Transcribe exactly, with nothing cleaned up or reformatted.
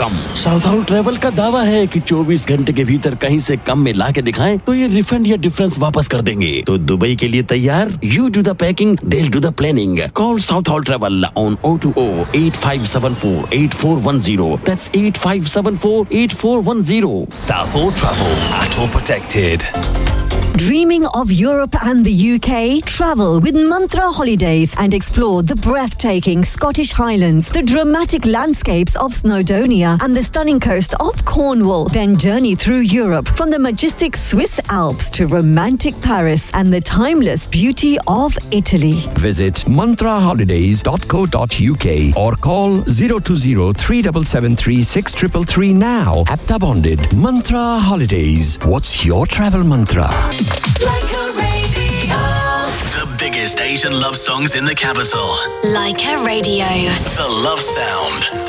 कम। South hall travel का दावा है कि चौबीस घंटे के भीतर कहीं से कम में ला के दिखाएं तो ये रिफंड या डिफरेंस वापस कर देंगे। तो दुबई के लिए तैयार? You do the packing, they do the planning. Call south hall travel on O two O eight five seven four eight four one zero. That's eight five seven four eight four one zero. South Hall Travel, at all protected. Dreaming of Europe and the U K? Travel with Mantra Holidays and explore the breathtaking Scottish Highlands, the dramatic landscapes of Snowdonia and the stunning coast of Cornwall. Then journey through Europe from the majestic Swiss Alps to romantic Paris and the timeless beauty of Italy. Visit mantra holidays dot co dot u k or call zero two zero three seven seven three six three three now. Apta bonded. Mantra Holidays. What's your travel mantra? Like a radio. The biggest Asian love songs in the capital. Like a radio. The Love Sound.